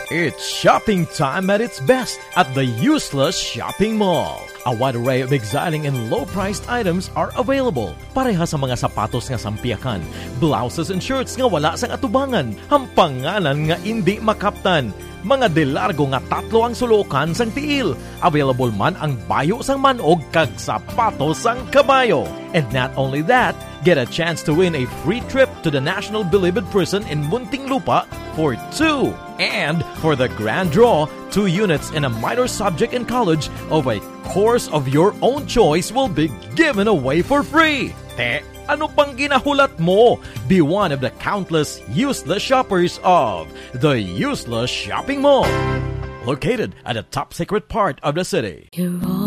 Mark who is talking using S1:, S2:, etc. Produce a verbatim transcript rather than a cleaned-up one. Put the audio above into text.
S1: It's shopping time at its best at the Useless Shopping Mall. A wide array of exciting and low-priced items are available. Pareha sa mga sapatos nga sampiakan, blouses and shirts nga wala sang atubangan, hampanganan nga hindi makaptan, mga delargo nga tatlo ang sulukan sang tiil. Available man ang bayo sang manog kag sapatos sang kabayo. And not only that, get a chance to win a free trip to the National Bilibid Prison in Muntinlupa for two. And for the grand draw, two units in a minor subject in college of a course of your own choice will be given away for free. Te, ano pang ginahulat mo? Be one of the countless useless shoppers of the Useless Shopping Mall. Located at a top secret part of the city.